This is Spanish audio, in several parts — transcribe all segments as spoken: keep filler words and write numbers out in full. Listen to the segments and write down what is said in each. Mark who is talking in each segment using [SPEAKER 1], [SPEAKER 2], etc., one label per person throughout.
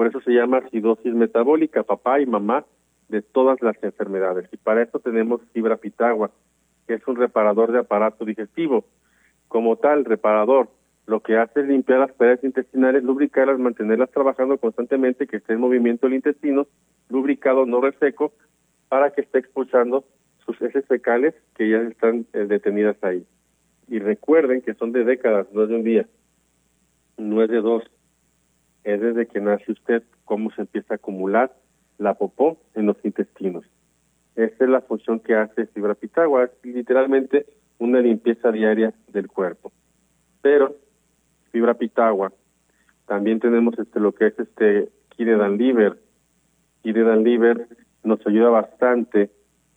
[SPEAKER 1] por eso se llama acidosis metabólica, papá y mamá de todas las enfermedades. Y para esto tenemos fibra pitagua, que es un reparador de aparato digestivo. Como tal, reparador, lo que hace es limpiar las paredes intestinales, lubricarlas, mantenerlas trabajando constantemente, que esté en movimiento el intestino, lubricado, no reseco, para que esté expulsando sus heces fecales que ya están eh, detenidas ahí. Y recuerden que son de décadas, no es de un día, no es de dos, es desde que nace usted cómo se empieza a acumular la popó en los intestinos. Esta es la función que hace fibra pitagua, es literalmente una limpieza diaria del cuerpo. Pero fibra pitagua, también tenemos este lo que es este Kiredan Liver. Kiredan Liver nos ayuda bastante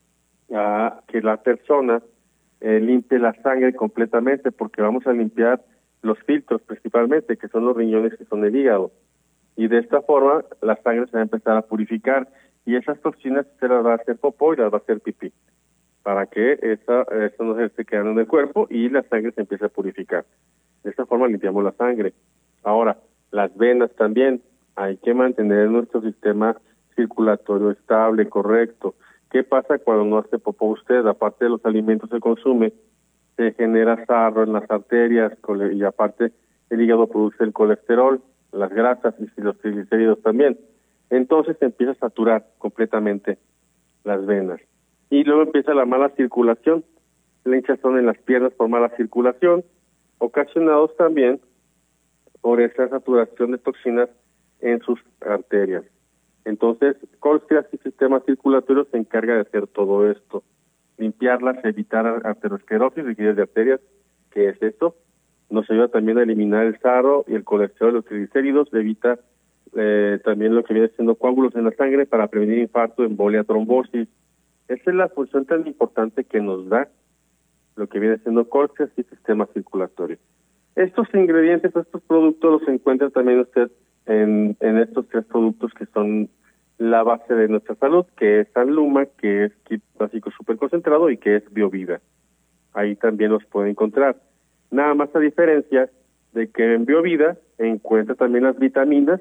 [SPEAKER 1] a que la persona eh, limpie la sangre completamente, porque vamos a limpiar los filtros principalmente, que son los riñones, que son el hígado. Y de esta forma la sangre se va a empezar a purificar y esas toxinas se las va a hacer popó y las va a hacer pipí, para que esa, eso no se esté quedando en el cuerpo y la sangre se empiece a purificar. De esta forma limpiamos la sangre. Ahora, las venas también, hay que mantener nuestro sistema circulatorio estable, correcto. ¿Qué pasa cuando no hace popó usted? Aparte de los alimentos que consume, se genera sarro en las arterias y aparte el hígado produce el colesterol, las grasas y los triglicéridos también. Entonces se empieza a saturar completamente las venas. Y luego empieza la mala circulación, la hinchazón en las piernas por mala circulación, ocasionados también por esa saturación de toxinas en sus arterias. Entonces, Colstreas y sistema circulatorio se encarga de hacer todo esto, limpiarlas, evitar arteriosclerosis, rigidez de arterias, que es esto. Nos ayuda también a eliminar el sarro y el colesterol, los triglicéridos, evita eh, también lo que viene siendo coágulos en la sangre para prevenir infarto, embolia, trombosis. Esa es la función tan importante que nos da lo que viene siendo Colstreas y sistema circulatorio. Estos ingredientes, estos productos los encuentra también usted en, en estos tres productos que son la base de nuestra salud, que es Sanluma, que es kit básico super concentrado y que es Biovida. Ahí también los puede encontrar. Nada más a diferencia de que en Biovida encuentra también las vitaminas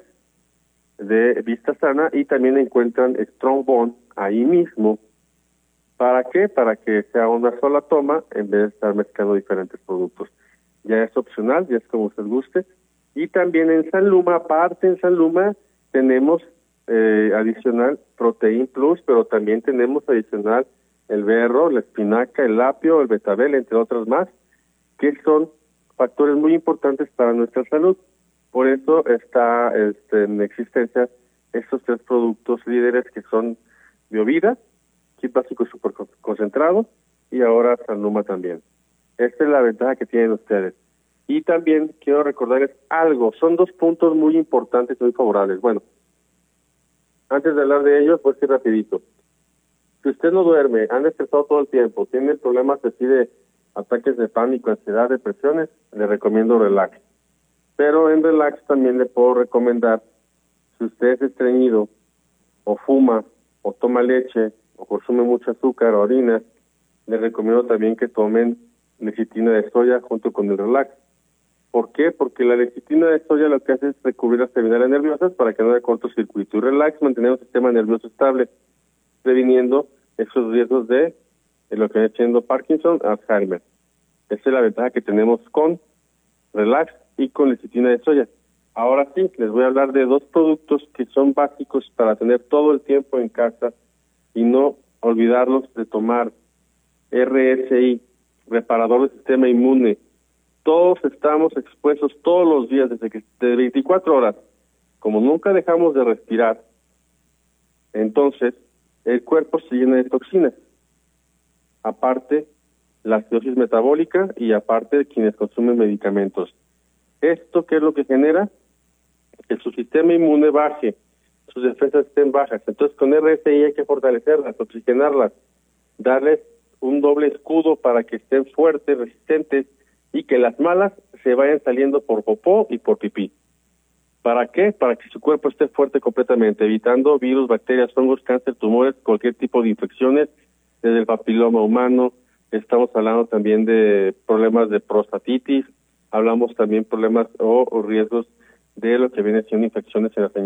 [SPEAKER 1] de Vista Sana y también encuentran Strong Bone ahí mismo. ¿Para qué? Para que sea una sola toma en vez de estar mezclando diferentes productos. Ya es opcional, ya es como usted guste. Y también en Sanluma, aparte en Sanluma, tenemos eh, adicional Protein Plus, pero también tenemos adicional el berro, la espinaca, el apio, el betabel, entre otras más, que son factores muy importantes para nuestra salud. Por eso está este, en existencia estos tres productos líderes que son Biovida, kit básico super concentrado y ahora Sanluma también. Esta es la ventaja que tienen ustedes. Y también quiero recordarles algo, son dos puntos muy importantes, muy favorables. Bueno, antes de hablar de ellos, pues sí rapidito. Si usted no duerme, anda estresado todo el tiempo, tiene problemas así de ataques de pánico, ansiedad, depresiones, le recomiendo Relax. Pero en Relax también le puedo recomendar, si usted es estreñido, o fuma, o toma leche, o consume mucho azúcar o harina, le recomiendo también que tomen lecitina de soya junto con el Relax. ¿Por qué? Porque la lecitina de soya lo que hace es recubrir las terminales nerviosas para que no haya cortocircuito. Y Relax mantener un sistema nervioso estable, previniendo esos riesgos de, de lo que viene siendo Parkinson, Alzheimer. Esa es la ventaja que tenemos con Relax y con lecitina de soya. Ahora sí, les voy a hablar de dos productos que son básicos para tener todo el tiempo en casa y no olvidarlos de tomar. R S I, reparador del sistema inmune. Todos estamos expuestos todos los días desde que de veinticuatro horas. Como nunca dejamos de respirar, entonces el cuerpo se llena de toxinas. Aparte, la acidosis metabólica y aparte de quienes consumen medicamentos. ¿Esto qué es lo que genera? Que su sistema inmune baje, sus defensas estén bajas. Entonces con R S I hay que fortalecerlas, oxigenarlas, darles un doble escudo para que estén fuertes, resistentes y que las malas se vayan saliendo por popó y por pipí. ¿Para qué? Para que su cuerpo esté fuerte completamente, evitando virus, bacterias, hongos, cáncer, tumores, cualquier tipo de infecciones, desde el papiloma humano. Estamos hablando también de problemas de prostatitis, hablamos también problemas o, o riesgos de lo que viene siendo infecciones en las